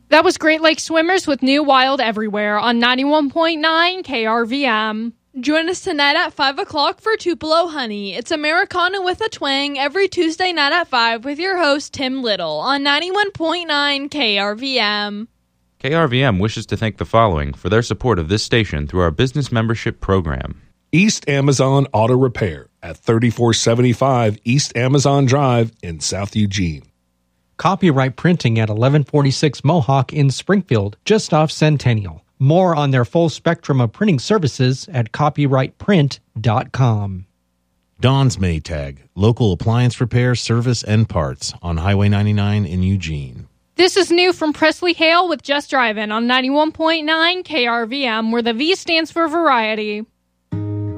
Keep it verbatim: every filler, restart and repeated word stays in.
That was Great Lakes Swimmers with New Wild Everywhere on ninety-one point nine K R V M. Join us tonight at five o'clock for Tupelo Honey. It's Americana with a twang every Tuesday night at five with your host, Tim Little, on ninety-one point nine K R V M. K R V M wishes to thank the following for their support of this station through our business membership program. East Amazon Auto Repair at thirty-four seventy-five East Amazon Drive in South Eugene. Copyright Printing at eleven forty-six Mohawk in Springfield, just off Centennial. More on their full spectrum of printing services at copyright print dot com. Don's Maytag, local appliance repair, service, and parts on Highway ninety-nine in Eugene. This is new from Presley Hale with Just Drivin' on ninety-one point nine K R V M, where the V stands for variety.